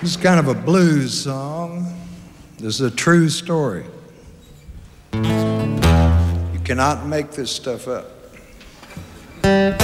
This is kind of a blues song. This is a true story. You cannot make this stuff up.